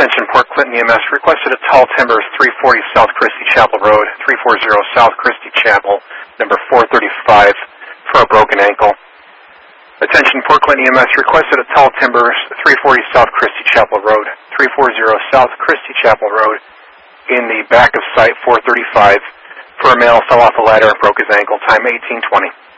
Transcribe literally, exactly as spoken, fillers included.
Attention Port Clinton E M S, requested at Tall Timbers, three forty South Christie Chapel Road, three forty South Christie Chapel, number four thirty-five, for a broken ankle. Attention Port Clinton E M S, requested at Tall Timbers, three forty South Christie Chapel Road, three forty South Christie Chapel Road, in the back of Site four thirty-five, for a male fell off a ladder and broke his ankle, time eighteen twenty.